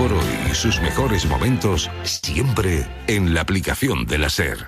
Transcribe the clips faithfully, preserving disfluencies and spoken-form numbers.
por hoy y sus mejores momentos siempre en la aplicación de la SER.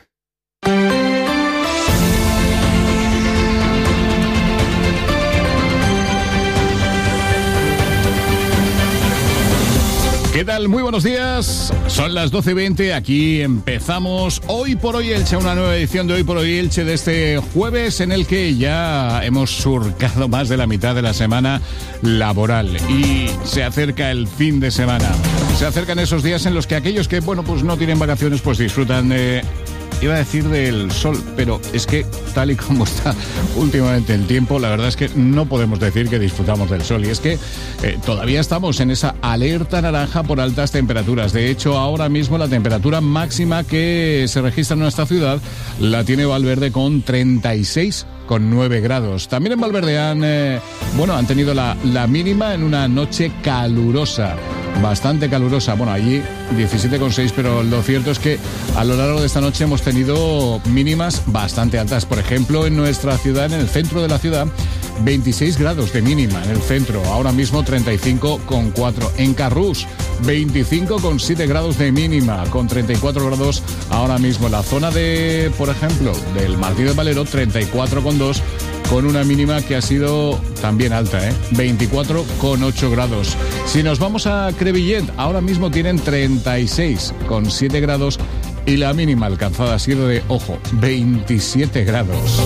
¿Qué tal? Muy buenos días. Son las doce y veinte. Aquí empezamos Hoy por Hoy Elche, una nueva edición de Hoy por Hoy Elche de este jueves en el que ya hemos surcado más de la mitad de la semana laboral y se acerca el fin de semana. Se acercan esos días en los que aquellos que, bueno, pues no tienen vacaciones, pues disfrutan de... Iba a decir del sol, pero es que tal y como está últimamente el tiempo, la verdad es que no podemos decir que disfrutamos del sol. Y es que eh, todavía estamos en esa alerta naranja por altas temperaturas. De hecho, ahora mismo la temperatura máxima que se registra en nuestra ciudad la tiene Valverde con treinta y seis con nueve grados. También en Valverde han, eh, bueno, han tenido la, la mínima en una noche calurosa. Bastante calurosa, bueno, allí diecisiete con seis, pero lo cierto es que a lo largo de esta noche hemos tenido mínimas bastante altas. Por ejemplo, en nuestra ciudad, en el centro de la ciudad, veintiséis grados de mínima en el centro, ahora mismo treinta y cinco con cuatro. En Carrús, veinticinco con siete grados de mínima, con treinta y cuatro grados ahora mismo. La zona de, por ejemplo, del Martín de Valero, treinta y cuatro con dos, con una mínima que ha sido también alta, ¿eh? veinticuatro con ocho grados. Si nos vamos a Crevillent, ahora mismo tienen treinta y seis con siete grados y la mínima alcanzada ha sido de, ojo, veintisiete grados.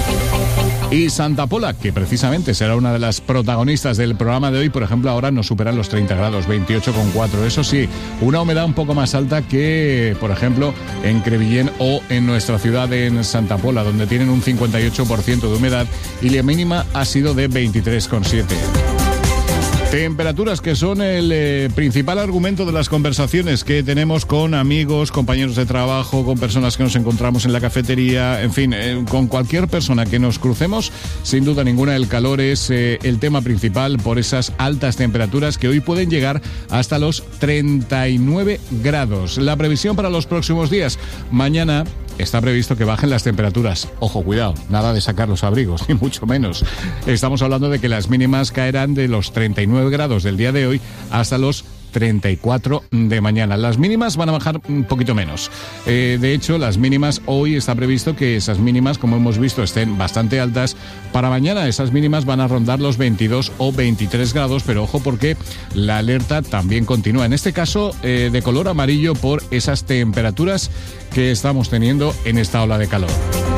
Y Santa Pola, que precisamente será una de las protagonistas del programa de hoy, por ejemplo, ahora no superan los treinta grados, veintiocho con cuatro. Eso sí, una humedad un poco más alta que, por ejemplo, en Crevillent o en nuestra ciudad en Santa Pola, donde tienen un cincuenta y ocho por ciento de humedad y la mínima ha sido de veintitrés con siete. Temperaturas que son el eh, principal argumento de las conversaciones que tenemos con amigos, compañeros de trabajo, con personas que nos encontramos en la cafetería, en fin, eh, con cualquier persona que nos crucemos. Sin duda ninguna, el calor es eh, el tema principal por esas altas temperaturas que hoy pueden llegar hasta los treinta y nueve grados. La previsión para los próximos días: mañana está previsto que bajen las temperaturas. Ojo, cuidado, nada de sacar los abrigos, ni mucho menos. Estamos hablando de que las mínimas caerán de los treinta y nueve grados del día de hoy hasta los treinta y cuatro de mañana. Las mínimas van a bajar un poquito menos. Eh, de hecho, las mínimas hoy está previsto que esas mínimas, como hemos visto, estén bastante altas. Para mañana esas mínimas van a rondar los veintidós o veintitrés grados, pero ojo porque la alerta también continúa. En este caso, eh, de color amarillo por esas temperaturas que estamos teniendo en esta ola de calor.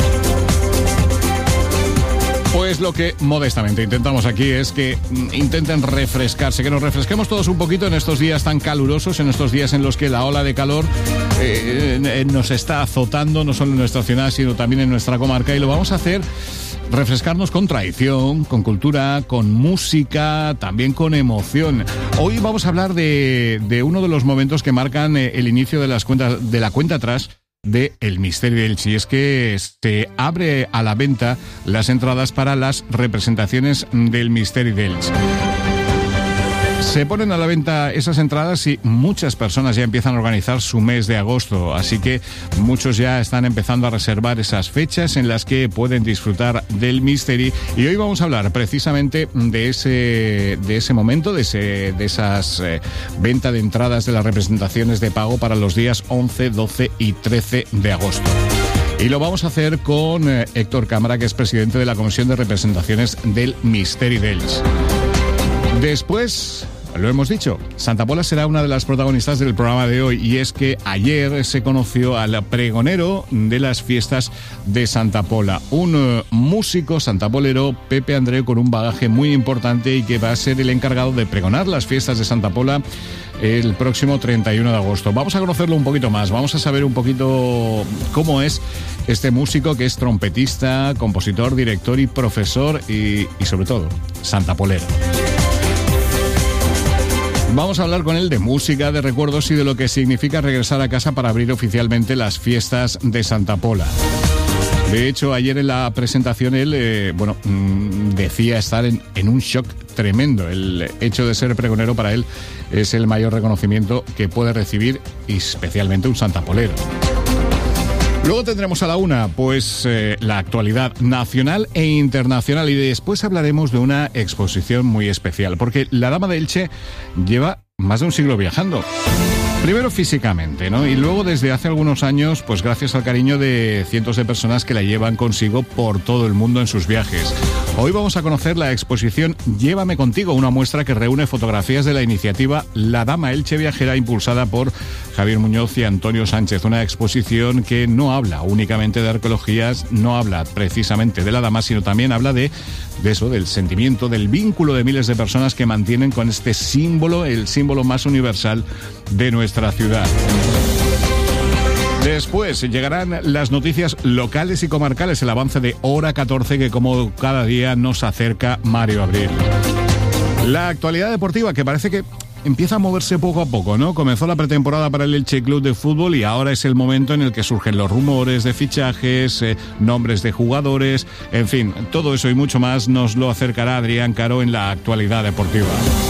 Pues lo que modestamente intentamos aquí es que intenten refrescarse, que nos refresquemos todos un poquito en estos días tan calurosos, en estos días en los que la ola de calor eh, eh, nos está azotando, no solo en nuestra ciudad, sino también en nuestra comarca, y lo vamos a hacer refrescarnos con tradición, con cultura, con música, también con emoción. Hoy vamos a hablar de, de uno de los momentos que marcan eh, el inicio de, las cuentas, de la cuenta atrás de El Misteri d'Elx, y es que se abre a la venta las entradas para las representaciones del Misteri d'Elx. Se ponen a la venta esas entradas y muchas personas ya empiezan a organizar su mes de agosto, así que muchos ya están empezando a reservar esas fechas en las que pueden disfrutar del Misteri, y hoy vamos a hablar precisamente de ese, de ese momento, de, ese, de esas eh, venta de entradas de las representaciones de pago para los días once, doce y trece de agosto. Y lo vamos a hacer con eh, Héctor Cámara, que es presidente de la Comisión de Representaciones del Misteri d'Elx. Después, lo hemos dicho, Santa Pola será una de las protagonistas del programa de hoy, y es que ayer se conoció al pregonero de las fiestas de Santa Pola, un uh, músico santapolero, Pepe Andreu, con un bagaje muy importante y que va a ser el encargado de pregonar las fiestas de Santa Pola el próximo treinta y uno de agosto. Vamos a conocerlo un poquito más, vamos a saber un poquito cómo es este músico, que es trompetista, compositor, director y profesor y, y sobre todo, santapolero. Vamos a hablar con él de música, de recuerdos y de lo que significa regresar a casa para abrir oficialmente las fiestas de Santa Pola. De hecho, ayer en la presentación él, eh, bueno, mmm, decía estar en, en un shock tremendo. El hecho de ser pregonero para él es el mayor reconocimiento que puede recibir, y especialmente un santapolero. Luego tendremos a la una, pues, eh, la actualidad nacional e internacional, y después hablaremos de una exposición muy especial, porque la Dama de Elche lleva más de un siglo viajando. Primero físicamente, ¿no? Y luego desde hace algunos años, pues gracias al cariño de cientos de personas que la llevan consigo por todo el mundo en sus viajes. Hoy vamos a conocer la exposición Llévame Contigo, una muestra que reúne fotografías de la iniciativa La Dama Elche Viajera, impulsada por Javier Muñoz y Antonio Sánchez. Una exposición que no habla únicamente de arqueologías, no habla precisamente de la dama, sino también habla de, de eso, del sentimiento, del vínculo de miles de personas que mantienen con este símbolo, el símbolo más universal de nuestra ciudad. Después llegarán las noticias locales y comarcales, el avance de Hora catorce que como cada día nos acerca Mario Abril. La actualidad deportiva que parece que empieza a moverse poco a poco, ¿no? Comenzó la pretemporada para el Elche Club de Fútbol y ahora es el momento en el que surgen los rumores de fichajes, eh, nombres de jugadores, en fin, todo eso y mucho más nos lo acercará Adrián Caro en la actualidad deportiva.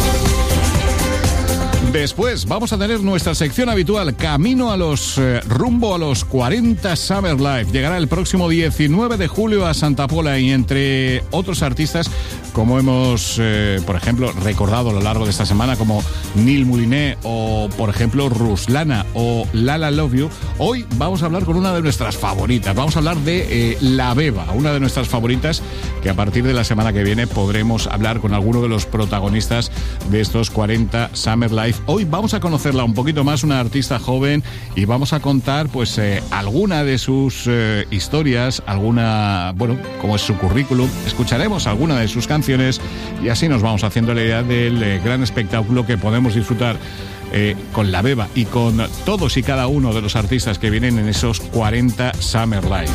Después vamos a tener nuestra sección habitual, camino a los, eh, rumbo a los cuarenta Summer Life. Llegará el próximo diecinueve de julio a Santa Pola y entre otros artistas, como hemos, eh, por ejemplo, recordado a lo largo de esta semana, como Neil Mouliné o, por ejemplo, Ruslana o Lala Love You, hoy vamos a hablar con una de nuestras favoritas. Vamos a hablar de eh, La Beba, una de nuestras favoritas, que a partir de la semana que viene podremos hablar con alguno de los protagonistas de estos cuarenta Summer Life. Hoy vamos a conocerla un poquito más, una artista joven, y vamos a contar pues eh, alguna de sus eh, historias, alguna, bueno, como es su currículum, escucharemos alguna de sus canciones y así nos vamos haciendo la idea del eh, gran espectáculo que podemos disfrutar eh, con La Beba y con todos y cada uno de los artistas que vienen en esos cuarenta Summer Life.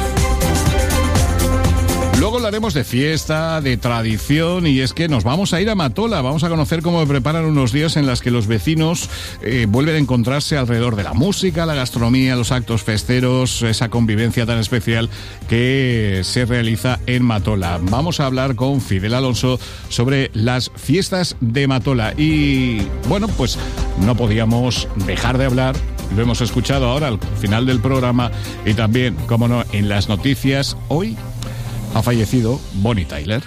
Luego hablaremos de fiesta, de tradición, y es que nos vamos a ir a Matola. Vamos a conocer cómo preparan unos días en los que los vecinos eh, vuelven a encontrarse alrededor de la música, la gastronomía, los actos festeros, esa convivencia tan especial que se realiza en Matola. Vamos a hablar con Fidel Alonso sobre las fiestas de Matola. Y bueno, pues no podíamos dejar de hablar. Lo hemos escuchado ahora al final del programa y también, como no, en las noticias. Hoy ha fallecido Bonnie Tyler.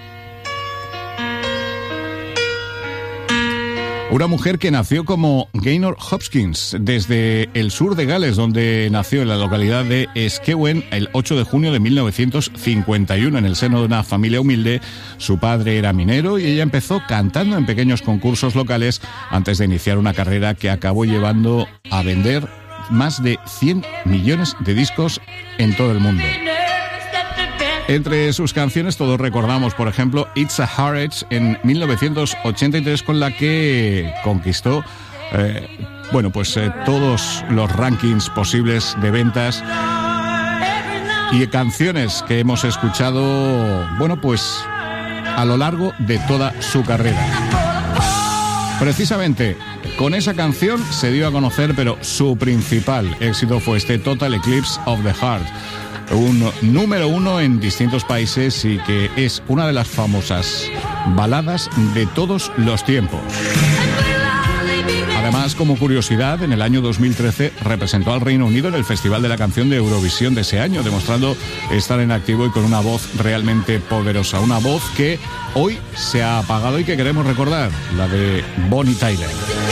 Una mujer que nació como Gaynor Hopkins desde el sur de Gales, donde nació en la localidad de Skewen el ocho de junio de mil novecientos cincuenta y uno en el seno de una familia humilde. Su padre era minero y ella empezó cantando en pequeños concursos locales antes de iniciar una carrera que acabó llevando a vender más de cien millones de discos en todo el mundo. Entre sus canciones todos recordamos, por ejemplo, It's a Hard Edge en mil novecientos ochenta y tres, con la que conquistó eh, bueno, pues eh, todos los rankings posibles de ventas, y canciones que hemos escuchado, bueno, pues a lo largo de toda su carrera. Precisamente con esa canción se dio a conocer, pero su principal éxito fue este Total Eclipse of the Heart, un número uno en distintos países y que es una de las famosas baladas de todos los tiempos. Además, como curiosidad, en el año dos mil trece representó al Reino Unido en el Festival de la Canción de Eurovisión de ese año, demostrando estar en activo y con una voz realmente poderosa. Una voz que hoy se ha apagado y que queremos recordar, la de Bonnie Tyler.